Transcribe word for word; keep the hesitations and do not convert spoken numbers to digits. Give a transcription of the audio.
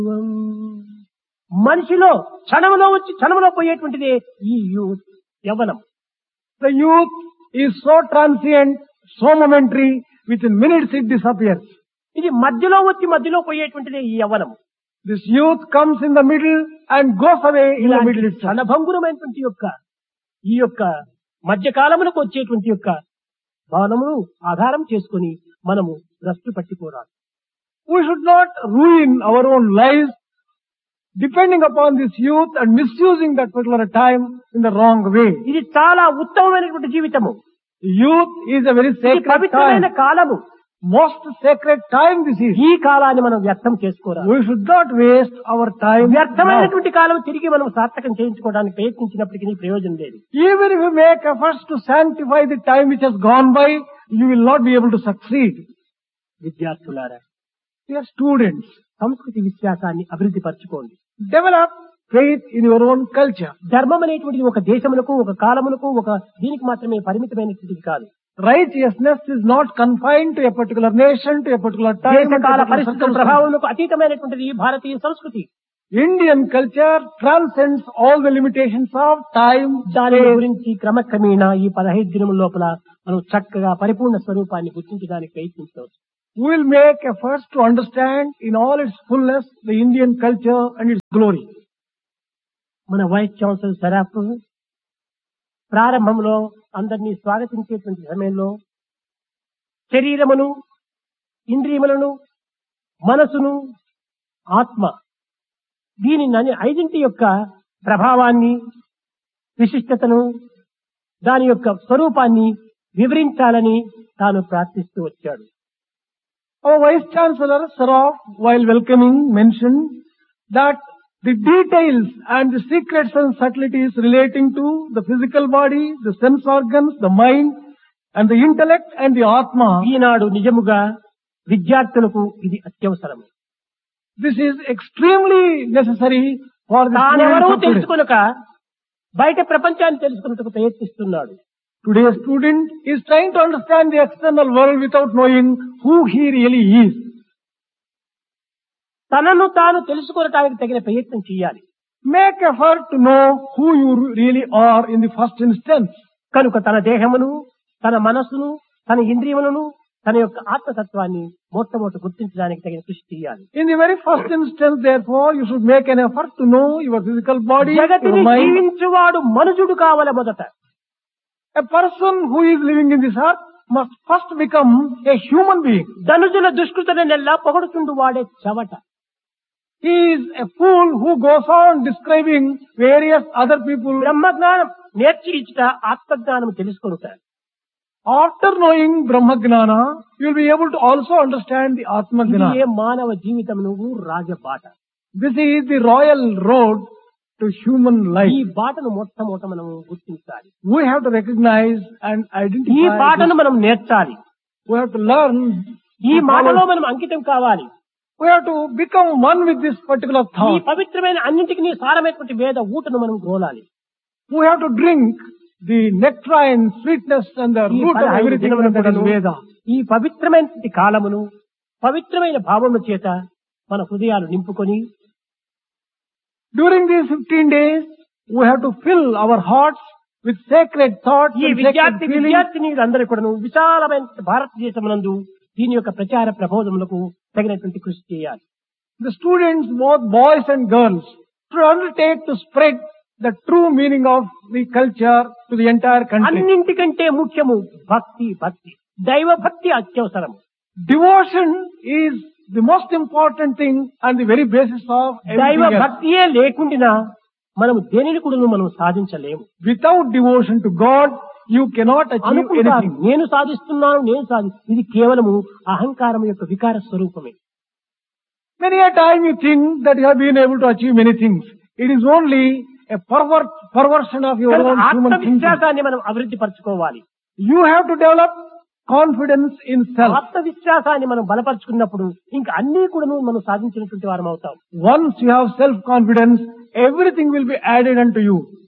మనిషిలో క్షణంలో వచ్చి క్షణంలో పోయేటువంటిదే ఈ youth Yavvanam. The youth is so transient, so momentary, within minutes it disappears. ఇది మధ్యలో వచ్చి మధ్యలో పోయేటువంటిదే ఈ యవ్వనం. This youth comes in the middle and goes away in the middle itself. క్షణభంగురమైనటువంటి యొక్క ఈ యొక్క మధ్యకాలములకు వచ్చేటువంటి యొక్క భావనమును ఆధారం చేసుకుని మనము భ్రష్టు పట్టిపోరాదు. We should not ruin our own lives depending upon this youth and misusing that particular time in the wrong way. ఇది చాలా ఉత్తమమైనటువంటి జీవితము. Youth is a very ఇది sacred పవిత్రమైన time. కాలము. Most sacred time this is. ఈ కాలాన్ని మనం వ్యర్థం చేసుకోరాదు. We should not waste our time. now. వ్యర్థమైనటువంటి కాలం తిరిగి మనం సార్థకం చేయించుకోవడానికి ప్రయత్నించినప్పటికీ ప్రయోజనం లేదు. Even if you make efforts to sanctify the time which has gone by, you will not be able to succeed. విద్యార్థులారా, Dear students, సంస్కృతి విశ్వాసాన్ని అభివృద్ధి పరచుకోండి. develop faith in your own culture. ధర్మం అనేటువంటిది ఒక దేశములకు ఒక కాలములకు ఒక దీనికి మాత్రమే పరిమితమైనటువంటిది కాదు. Righteousness is not confined to a particular nation, to a particular time, and to a దేశకాల particular పరిస్థితుల circumstance. ప్రభావములకు అతీతమైనటువంటిది ఈ భారతీయ సంస్కృతి. Indian culture transcends all the limitations of time, దాని space. గురించి క్రమక్రమేణా ఈ పదహైదు దినముల లోపల మనం చక్కగా పరిపూర్ణ స్వరూపాన్ని గుర్తించడానికి ప్రయత్నించవచ్చు. We will make efforts to understand in all its fullness the Indian culture and its glory. మన వైస్ ఛాన్సలర్ సరాఫ్ ప్రారంభంలో అందరినీ స్వాగతించేటువంటి సమయంలో శరీరమును, ఇంద్రియములను, మనసును, ఆత్మ దీని నని ఐదింటి యొక్క ప్రభావాన్ని, విశిష్టతను, దాని యొక్క స్వరూపాన్ని వివరించాలని తాను ప్రార్థిస్తూ వచ్చాడు. Our Vice Chancellor Saraf, while welcoming, mentioned that the details and the secrets and subtleties relating to the physical body, the sense organs, the mind, and the intellect and the Atma. ఈనాడు నిజముగా విద్యార్థులకు ఇది అత్యవసరం. This is extremely necessary for the తానెవరూ students of today. తెలుసుకొనక బయట ప్రపంచాన్ని తెలుసుకున్నట్టుకు ప్రయత్నిస్తున్నాడు. Today's student is trying to understand the external world without knowing who he really is. తనను తాను తెలుసుకోవడానికి తగిన ప్రయత్నం చేయాలి. Make effort to know who you really are in the first instance. కనుక తన దేహమును, తన మనస్సును, తన ఇంద్రియములను, తన యొక్క ఆత్మతత్వాన్ని మొట్టమొదట గుర్తించడానికి తగిన కృషి చేయాలి. In the very first instance, therefore, you should make an effort to know your physical body, your జగతిని mind. జీవించువాడు మనుజుడు కావాలి మొదట. A person who is living in this earth must first become a human being. ధనుజుల దుష్కృతనెల్లా పొగడుచుండు వాడే చవట. He is a fool who goes on describing various other people. బ్రహ్మజ్ఞానం నేర్చి ఇచ్చుట ఆత్మజ్ఞానం తెలుసుకొనుట. After knowing Brahma Gnana, you will be able to also understand the Atma ఇది Gnana. ఏ మానవ జీవితం నువ్వు రాజబాట. This is the royal road to human ఈ life. బాటను మొట్టమొదట మనం గుర్తించాలి. We have to recognize and ఈ identify. బాటను this. మనం నేర్చాలి. We have to learn. ఈ to మాటలో follow. మనం అంకితం కావాలి. We have to become one with this particular ఈ thought. పవిత్రమైన అన్నింటికి సారమైనటువంటి వేద ఊటను మనం గోలాలి. We have to drink the nectarine, sweetness and the ఈ root of పదహైదు everything దినముల that is కూడాను Veda. ఈ పవిత్రమైనటువంటి కాలమును పవిత్రమైన భావముల చేత మన హృదయాలు నింపుకొని During these fifteen days, we have to fill our hearts with sacred thoughts ఈ and sacred విద్యార్థి feelings. విద్యార్థినులందరూ కూడాను విశాలమైన భారతదేశమునందు దీని యొక్క ప్రచార ప్రబోధములకు తగినటువంటి కృషి చేయాలి. The students, both boys and girls, should undertake to spread the true meaning of the culture to the entire country. అన్నింటికంటే ముఖ్యము భక్తి భక్తి దైవ భక్తి అత్యవసరం. Devotion is the most important thing and the very basis of దైవ everything else. భక్తియే లేకుండా మనము దేనిని కూడా మనం సాధించలేము. Without devotion to God, you cannot achieve అనుకుంటారు anything. నేను సాధిస్తున్నాను నేను సాధి ఇది కేవలము అహంకారం యొక్క వికార స్వరూపమే. Many a time you think that you have been able to achieve many things. It is only a pervert, perversion of your own human thinking. ఆత్మవిశ్వాసాన్ని మనం అభివృద్ధి పరచుకోవాలి. You have to develop confidence in self. ఆత్మవిశ్వాసాన్ని మనం బలపరుచుకున్నప్పుడు ఇంకా అన్ని కూడా మనం సాధించినటువంటి వారం అవుతాం. Once you have self-confidence, everything will be added unto you.